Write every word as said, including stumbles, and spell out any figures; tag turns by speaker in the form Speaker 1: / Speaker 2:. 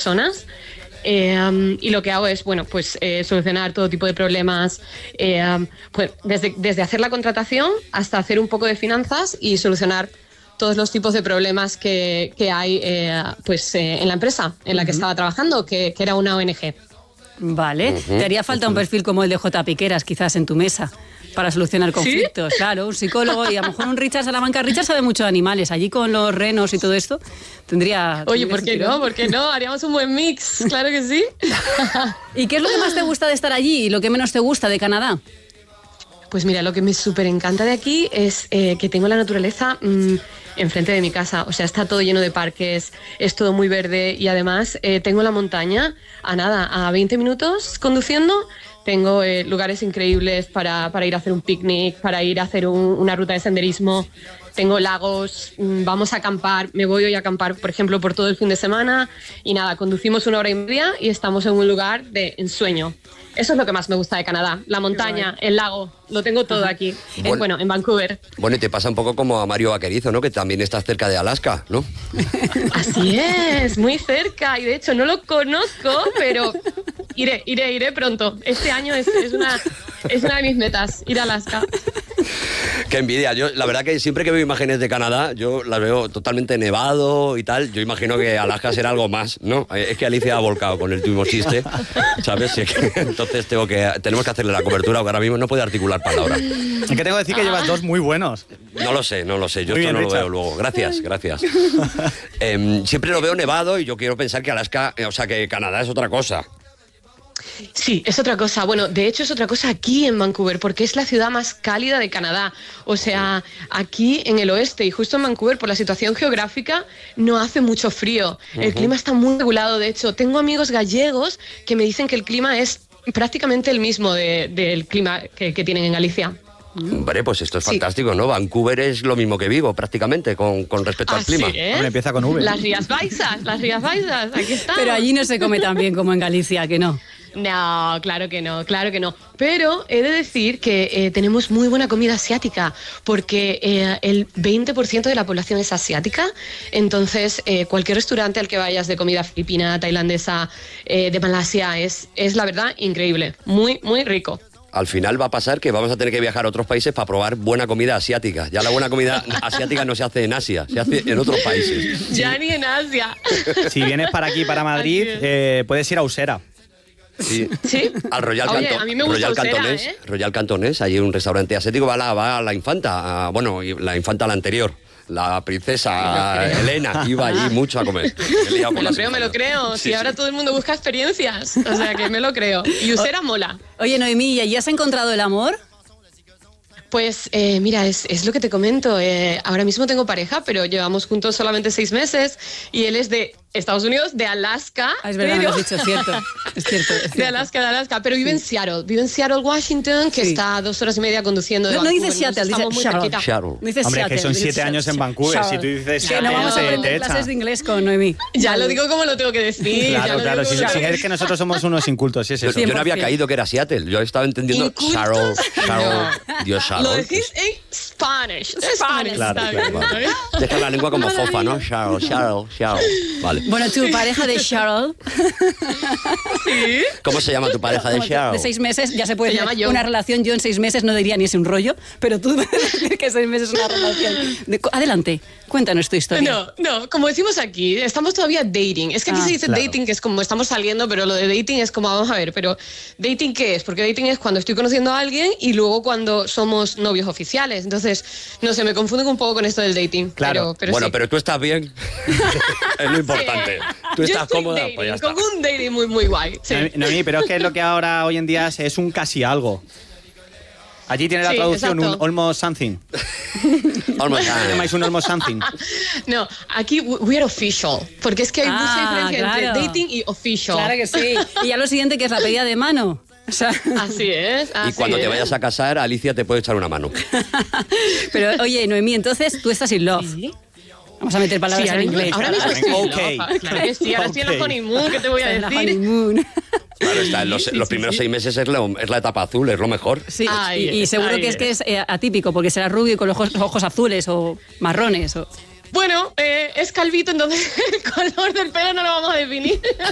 Speaker 1: personas. Eh, um, y lo que hago es, bueno, pues eh, solucionar todo tipo de problemas, eh, um, pues desde, desde hacer la contratación hasta hacer un poco de finanzas y solucionar todos los tipos de problemas que, que hay eh, pues, eh, en la empresa en la que uh-huh. estaba trabajando, que, que era una O N G.
Speaker 2: Vale, uh-huh. te haría falta uh-huh. un perfil como el de J. Piqueras, quizás en tu mesa, para solucionar conflictos. ¿Sí? Claro, un psicólogo y a lo mejor un Richard Salamanca. Richard sabe mucho de animales, allí con los renos y todo esto, tendría...
Speaker 1: Oye, ¿por qué no? ¿Por qué no? Haríamos un buen mix, claro que sí.
Speaker 2: ¿Y qué es lo que más te gusta de estar allí y lo que menos te gusta de Canadá?
Speaker 1: Pues mira, lo que me súper encanta de aquí es eh, que tengo la naturaleza mmm, enfrente de mi casa. O sea, está todo lleno de parques, es todo muy verde y además eh, tengo la montaña a nada, a veinte minutos conduciendo. Tengo eh, lugares increíbles para, para ir a hacer un picnic, para ir a hacer un, una ruta de senderismo. Tengo lagos, vamos a acampar, me voy hoy a acampar, por ejemplo, por todo el fin de semana. Y nada, conducimos una hora y media y estamos en un lugar de ensueño. Eso es lo que más me gusta de Canadá, la montaña, el lago, lo tengo todo aquí, bueno, en, bueno, en Vancouver.
Speaker 3: Bueno, y te pasa un poco como a Mario Vaquerizo, ¿no? Que también estás cerca de Alaska, ¿no?
Speaker 1: Así es, muy cerca, y de hecho no lo conozco, pero iré, iré, iré pronto. Este año es, es, una, es una de mis metas, ir a Alaska.
Speaker 3: Qué envidia. Yo, la verdad que siempre que veo imágenes de Canadá, yo las veo totalmente nevado y tal. Yo imagino que Alaska será algo más, ¿no? Es que Alicia ha volcado con el último chiste, ¿sabes? Es que, entonces tengo que, tenemos que hacerle la cobertura, porque ahora mismo no puede articular palabras.
Speaker 4: Es que tengo que decir que llevas dos muy buenos.
Speaker 3: No lo sé, no lo sé. Yo
Speaker 4: muy
Speaker 3: esto
Speaker 4: bien,
Speaker 3: no
Speaker 4: Richard.
Speaker 3: lo veo luego. Gracias, gracias. eh, siempre lo veo nevado y yo quiero pensar que Alaska, o sea, que Canadá es otra cosa.
Speaker 1: Sí, es otra cosa. Bueno, de hecho es otra cosa aquí en Vancouver, porque es la ciudad más cálida de Canadá. O sea, aquí en el oeste y justo en Vancouver, por la situación geográfica, no hace mucho frío. El uh-huh. clima está muy regulado. De hecho, tengo amigos gallegos que me dicen que el clima es prácticamente el mismo de, del clima que, que tienen en Galicia.
Speaker 3: Vale, pues esto es
Speaker 1: sí.
Speaker 3: fantástico, ¿no? Vancouver es lo mismo que Vigo, prácticamente, con, con respecto
Speaker 1: ¿Ah,
Speaker 3: al clima.
Speaker 1: ¿sí, eh?
Speaker 4: Hombre, empieza con V.
Speaker 1: Las Rías Baixas, las Rías Baixas, aquí estamos.
Speaker 2: Pero allí no se come tan bien como en Galicia, ¿que no?
Speaker 1: No, claro que no, claro que no. Pero he de decir que eh, tenemos muy buena comida asiática, porque eh, el veinte por ciento de la población es asiática. Entonces, eh, cualquier restaurante al que vayas de comida filipina, tailandesa, eh, de Malasia, es, es la verdad increíble. Muy, muy rico.
Speaker 3: Al final va a pasar que vamos a tener que viajar a otros países para probar buena comida asiática. Ya la buena comida asiática no se hace en Asia, se hace en otros países.
Speaker 1: Ya sí. Ni en Asia.
Speaker 4: Si vienes para aquí, para Madrid, eh, puedes ir a Usera.
Speaker 3: Sí.
Speaker 1: ¿Sí?
Speaker 3: Al Royal,
Speaker 1: Oye,
Speaker 3: Canto,
Speaker 1: a mí me gusta
Speaker 3: Royal
Speaker 1: Usera,
Speaker 3: Cantonés,
Speaker 1: ¿eh?
Speaker 3: Royal Cantonés, hay un restaurante asiático, va la, va la infanta, a, bueno, la infanta la anterior. La princesa Elena iba allí mucho a comer.
Speaker 1: Me, me lo creo, me lo creo. Si sí, ahora sí. todo el mundo busca experiencias. O sea, que me lo creo. Y Usera mola.
Speaker 2: Oye, Noemí, ¿y allí has encontrado el amor?
Speaker 1: Pues eh, mira, es, es lo que te comento. Eh, ahora mismo tengo pareja, pero llevamos juntos solamente seis meses y él es de Estados Unidos, de Alaska.
Speaker 2: Ah, es verdad,
Speaker 1: pero...
Speaker 2: me lo has dicho, es cierto. Es cierto, es cierto.
Speaker 1: De Alaska, de Alaska, pero vive sí. en Seattle. Vive en Seattle, Washington, que sí. está a dos horas y media conduciendo de
Speaker 2: no,
Speaker 1: Vancouver.
Speaker 2: No dice Seattle, dice Seattle.
Speaker 3: No
Speaker 2: dice
Speaker 4: Hombre,
Speaker 2: Seattle,
Speaker 4: que son siete años en Vancouver. Seattle. Si tú dices
Speaker 2: que
Speaker 4: Seattle,
Speaker 2: no vamos a
Speaker 4: te,
Speaker 2: aprender
Speaker 4: te
Speaker 2: clases de inglés con Noemí.
Speaker 1: Ya vale. lo digo como lo tengo que decir.
Speaker 4: Claro, claro. Si, si es que nosotros somos unos incultos, sí es eso.
Speaker 3: Yo no había caído que era Seattle. Yo estaba entendiendo Seattle, Seattle, Dios Seattle.
Speaker 1: Lo decís en Spanish. Spanish.
Speaker 3: Claro, claro. Vale. Deja la lengua como fofa, ¿no? Seattle, Seattle, Seattle. Vale.
Speaker 2: Bueno, tu pareja de Seattle.
Speaker 1: ¿Sí?
Speaker 3: ¿Cómo se llama tu pareja de Seattle?
Speaker 2: De seis meses, ya se puede
Speaker 1: se llama yo.
Speaker 2: Una relación, yo en seis meses no diría ni es un rollo, pero tú decir que seis meses es una relación. De, adelante, cuéntanos tu historia.
Speaker 1: No, no, como decimos aquí, estamos todavía dating. Es que aquí ah, se dice claro. dating, que es como estamos saliendo, pero lo de dating es como, vamos a ver, pero ¿dating qué es? Porque dating es cuando estoy conociendo a alguien y luego cuando somos novios oficiales. Entonces, no sé, me confundo un poco con esto del dating.
Speaker 3: Claro.
Speaker 1: Pero, pero
Speaker 3: bueno,
Speaker 1: sí.
Speaker 3: pero tú estás bien. Es lo importante. Sí. Tú
Speaker 1: Yo
Speaker 3: estás cómoda,
Speaker 1: dating,
Speaker 3: pues ya está.
Speaker 1: Con un dating muy, muy guay. Sí.
Speaker 4: No, no, pero es que lo que ahora hoy en día es, es un casi algo. Allí tiene la sí, traducción, exacto. un almost something.
Speaker 3: Almost
Speaker 4: something. ¿Llamáis un almost something?
Speaker 1: No, aquí we are official, porque es que hay ah, mucha diferencia claro. entre dating y official.
Speaker 2: Claro que sí. Y ya lo siguiente que es la pedida de mano. O sea,
Speaker 1: así es. Así
Speaker 3: y cuando
Speaker 1: es.
Speaker 3: te vayas a casar, Alicia te puede echar una mano.
Speaker 2: Pero oye, Noemí, entonces tú estás in love. ¿Sí? Vamos a meter palabras
Speaker 1: sí,
Speaker 2: en inglés.
Speaker 1: Ahora mismo estoy
Speaker 4: okay.
Speaker 1: no, claro que sí, ahora okay. estoy en la honeymoon, ¿qué te voy a
Speaker 2: decir?
Speaker 1: La
Speaker 2: honeymoon.
Speaker 3: Claro, está, en los, sí, los primeros sí, seis meses es, lo, es la etapa azul, es lo mejor.
Speaker 2: Sí, ay, y, y seguro ay, que es que es eh, atípico, porque será rubio y con los ojos, ojos azules o marrones. O...
Speaker 1: Bueno, eh, es calvito, entonces el color del pelo no lo vamos a definir.